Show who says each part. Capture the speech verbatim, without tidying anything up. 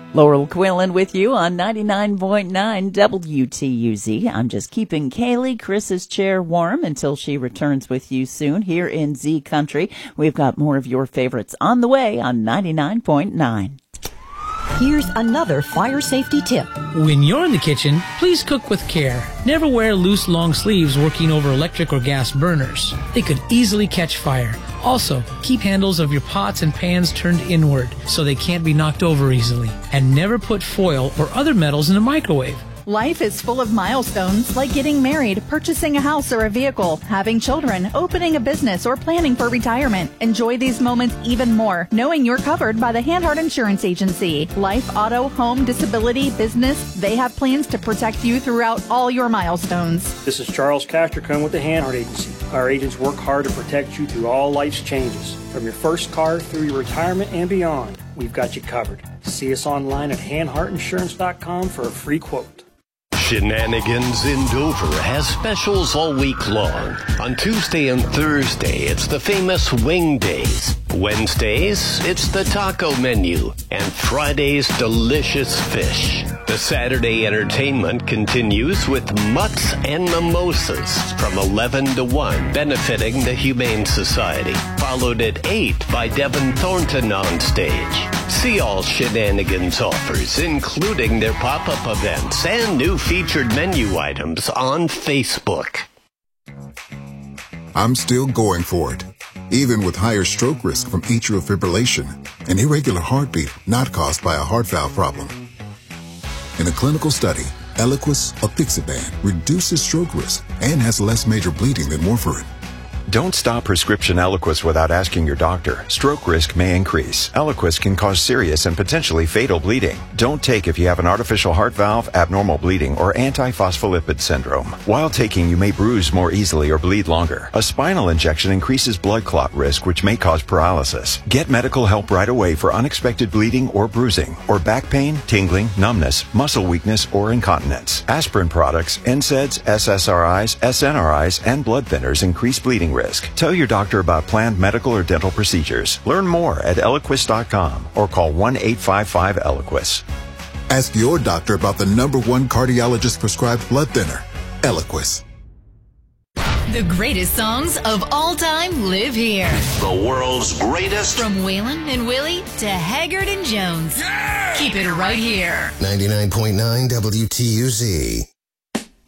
Speaker 1: Laurel Quillen with you on ninety-nine point nine W T U Z. I'm just keeping Kaylee, Chris's chair warm until she returns with you soon here in Z Country. We've got more of your favorites on the way on ninety-nine point nine.
Speaker 2: Here's another fire safety tip.
Speaker 3: When you're in the kitchen, please cook with care. Never wear loose long sleeves working over electric or gas burners. They could easily catch fire. Also, keep handles of your pots and pans turned inward so they can't be knocked over easily. And never put foil or other metals in the microwave.
Speaker 4: Life is full of milestones like getting married, purchasing a house or a vehicle, having children, opening a business, or planning for retirement. Enjoy these moments even more, knowing you're covered by the Hanhart Insurance Agency. Life, auto, home, disability, business, they have plans to protect you throughout all your milestones.
Speaker 5: This is Charles Castricone with the Hanhart Agency. Our agents work hard to protect you through all life's changes. From your first car through your retirement and beyond, we've got you covered. See us online at hanhart insurance dot com for a free quote.
Speaker 6: Shenanigans in Dover has specials all week long. On Tuesday and Thursday, it's the famous Wing Days. Wednesdays, it's the taco menu. And Fridays, delicious fish. The Saturday entertainment continues with Mutts and Mimosas from eleven to one, benefiting the Humane Society. Followed at eight by Devin Thornton on stage. See all Shenanigans offers, including their pop-up events and new featured menu items on Facebook.
Speaker 7: I'm still going for it, even with higher stroke risk from atrial fibrillation, an irregular heartbeat not caused by a heart valve problem. In a clinical study, Eliquis apixaban reduces stroke risk and has less major bleeding than warfarin.
Speaker 8: Don't stop prescription Eliquis without asking your doctor. Stroke risk may increase. Eliquis can cause serious and potentially fatal bleeding. Don't take if you have an artificial heart valve, abnormal bleeding, or antiphospholipid syndrome. While taking, you may bruise more easily or bleed longer. A spinal injection increases blood clot risk, which may cause paralysis. Get medical help right away for unexpected bleeding or bruising, or back pain, tingling, numbness, muscle weakness, or incontinence. Aspirin products, N SAIDs, S S R Is, S N R Is, and blood thinners increase bleeding risk. Risk. Tell your doctor about planned medical or dental procedures. Learn more at eliquis dot com or call one eight five five Eliquis.
Speaker 7: Ask your doctor about the number one cardiologist prescribed blood thinner, Eliquis.
Speaker 9: The greatest songs of all time live here.
Speaker 10: The world's greatest.
Speaker 9: From Waylon and Willie to Haggard and Jones.
Speaker 10: Yeah!
Speaker 9: Keep it right here.
Speaker 10: ninety-nine point nine W T U Z.